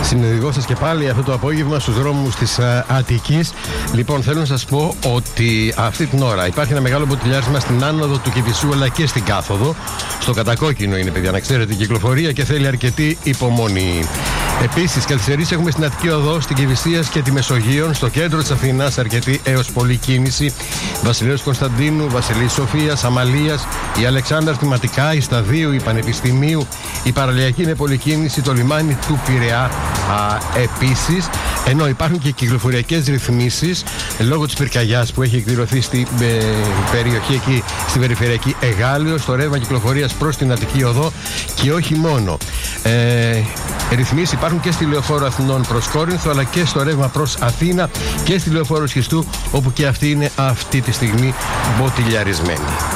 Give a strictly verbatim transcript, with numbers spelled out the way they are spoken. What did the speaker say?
Συνοδηγώ σας και πάλι αυτό το απόγευμα στους δρόμους της Αττικής. Λοιπόν, θέλω να σας πω ότι αυτή την ώρα υπάρχει ένα μεγάλο μποτιλιάρισμα στην άνοδο του Κηφισού αλλά και στην κάθοδο. Στο κατακόκκινο είναι, παιδιά, να ξέρετε, η κυκλοφορία και θέλει αρκετή υπομονή. Επίσης, καθυστερήσεις έχουμε στην Αττική Οδό, στην Κηφισίας και τη Μεσογείων. Στο κέντρο της Αθήνας, αρκετή έως πολλή κίνηση. Βασιλέως Κωνσταντίνου, Βασιλής Σοφίας, Αμαλίας, η Αλεξάνδρα Θυματικά, η Σταδίου, η Πανεπιστημίου, η Παραλιακή είναι πολλή κίνηση, το λιμάνι του Πειραιά α, επίσης. Ενώ υπάρχουν και κυκλοφοριακές ρυθμίσεις λόγω της πυρκαγιάς που έχει εκδηλωθεί στην ε, περιοχή εκεί, στην περιφερειακή Εγάλειο, στο ρεύμα κυκλοφορίας προς την Αττική Οδό και όχι μόνο. Ε, ρυθμίσεις υπάρχουν και στη Λεωφόρο Αθηνών προς Κόρινθο, αλλά και στο ρεύμα προς Αθήνα και στη Λεωφόρο Σχιστού, όπου και αυτή είναι αυτή τη στιγμή μποτιλιαρισμένη.